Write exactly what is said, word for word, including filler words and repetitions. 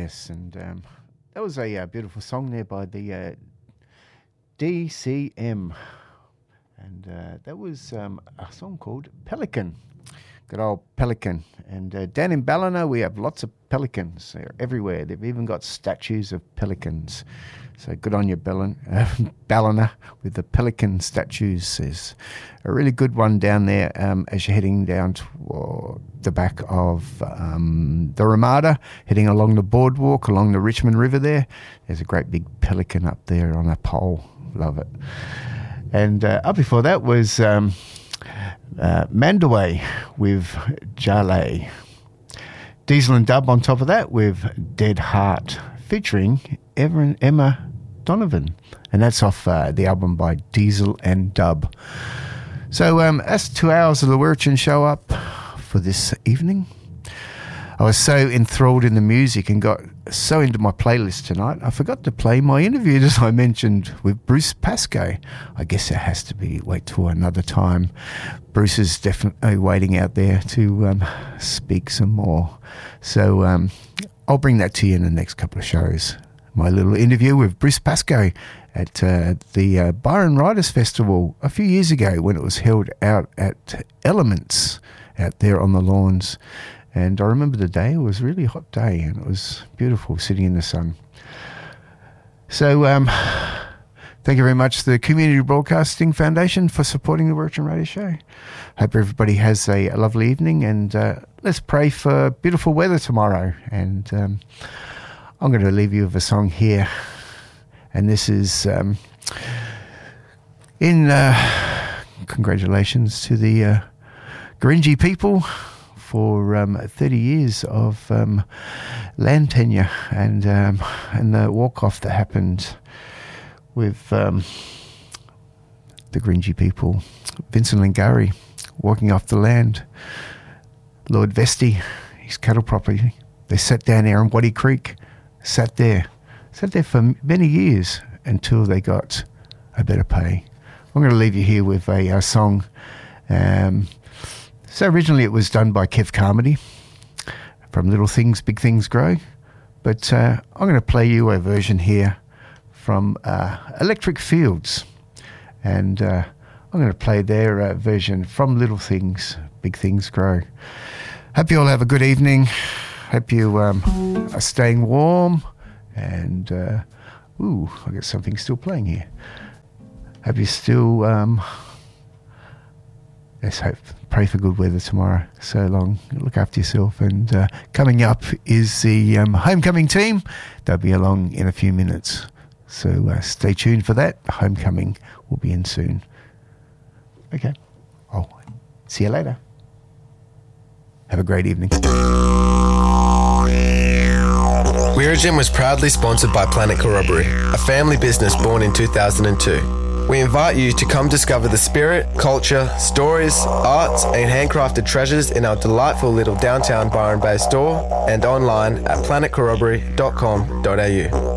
Yes, and um, that was a uh, beautiful song there by the uh, D C M. And uh, that was um, a song called Pelican. Good old Pelican. And uh, down in Ballina, we have lots of pelicans. They're everywhere. They've even got statues of pelicans. So good on you, Ballin, uh, Ballina, with the pelican statues. There's a really good one down there um, as you're heading down to uh, the back of um, the Ramada, heading along the boardwalk, along the Richmond River there. There's a great big pelican up there on a pole. Love it. And uh, up before that was um, uh, Mandaway with Jale. Diesel and Dub on top of that with Dead Heart, featuring Evan, Emma Donovan. And that's off uh, the album by Diesel and Dub. So um, that's two hours of the Wirrachin Show up for this evening. I was so enthralled in the music and got so into my playlist tonight, I forgot to play my interview, as I mentioned, with Bruce Pascoe. I guess it has to be wait till another time. Bruce is definitely waiting out there to um, speak some more. So um, I'll bring that to you in the next couple of shows. My little interview with Bruce Pascoe at uh, the uh, Byron Writers Festival a few years ago when it was held out at Elements out there on the lawns. And I remember the day, it was a really hot day and it was beautiful sitting in the sun. So um, thank you very much to the Community Broadcasting Foundation for supporting the Wirrachin Radio Show. Hope everybody has a, a lovely evening, and uh, let's pray for beautiful weather tomorrow. And um, I'm going to leave you with a song here. And this is um, in uh, congratulations to the uh, Gurindji people for um, thirty years of um, land tenure and um, and the walk-off that happened with um, the Gurindji people. Vincent Lingiari walking off the land. Lord Vesti, his cattle property. They sat down there in Waddy Creek, sat there, sat there for many years until they got a better pay. I'm going to leave you here with a, a song. Um, So originally it was done by Kev Carmody from Little Things, Big Things Grow. But uh, I'm going to play you a version here from uh, Electric Fields. And uh, I'm going to play their uh, version from Little Things, Big Things Grow. Hope you all have a good evening. Hope you um, are staying warm. And, uh, ooh, I got something still playing here. Hope you still... Um, Let's hope, pray for good weather tomorrow. So long. Look after yourself. And uh, coming up is the um, Homecoming team. They'll be along in a few minutes. So uh, stay tuned for that. Homecoming will be in soon. Okay. Oh, see you later. Have a great evening. Wirrachin was proudly sponsored by Planet Corroboree, a family business born in two thousand two. We invite you to come discover the spirit, culture, stories, arts and handcrafted treasures in our delightful little downtown Byron Bay store and online at planet corroboree dot com dot a u.